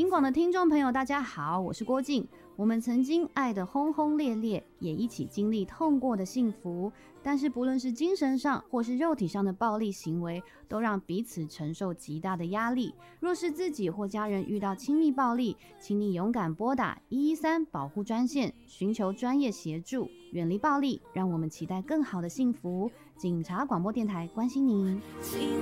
警广的听众朋友大家好，我是郭静。我们曾经爱得轰轰烈烈，也一起经历痛过的幸福，但是不论是精神上或是肉体上的暴力行为，都让彼此承受极大的压力。若是自己或家人遇到亲密暴力，请你勇敢拨打113保护专线，寻求专业协助，远离暴力，让我们期待更好的幸福。警察广播电台关心您。